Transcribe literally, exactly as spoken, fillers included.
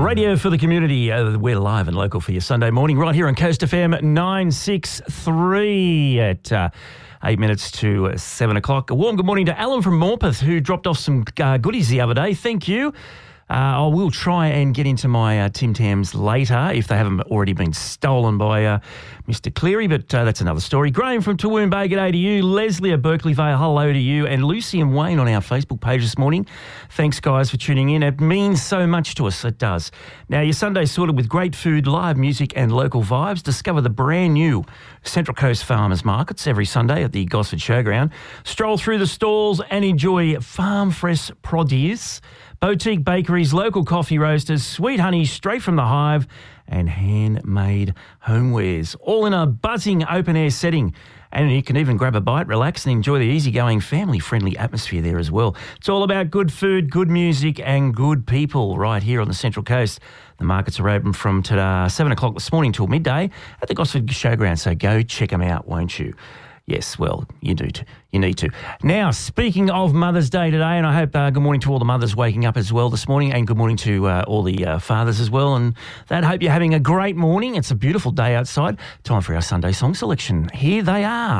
Radio for the community. Uh, we're live and local for your Sunday morning right here on Coast F M nine sixty-three at uh, eight minutes to seven o'clock. A warm good morning to Alan from Morpeth, who dropped off some uh, goodies the other day. Thank you. Uh, I will try and get into my uh, Tim Tams later if they haven't already been stolen by uh, Mister Cleary, but uh, that's another story. Graham from Toowoomba Bay, g'day to you. Leslie at Berkeley Vale, hello to you. And Lucy and Wayne on our Facebook page this morning. Thanks, guys, for tuning in. It means so much to us, it does. Now, your Sunday's sorted with great food, live music and local vibes. Discover the brand new Central Coast Farmers Markets every Sunday at the Gosford Showground. Stroll through the stalls and enjoy farm fresh produce, boutique bakeries, local coffee roasters, sweet honey straight from the hive, and handmade homewares, all in a buzzing open-air setting. And you can even grab a bite, relax, and enjoy the easygoing, family-friendly atmosphere there as well. It's all about good food, good music, and good people right here on the Central Coast. The markets are open from today, seven o'clock this morning till midday at the Gosford Showground, so go check them out, won't you? Yes, well, you do. To, you need to. Now, speaking of Mother's Day today, and I hope uh, good morning to all the mothers waking up as well this morning, and good morning to uh, all the uh, fathers as well. And that hope you're having a great morning. It's a beautiful day outside. Time for our Sunday song selection. Here they are.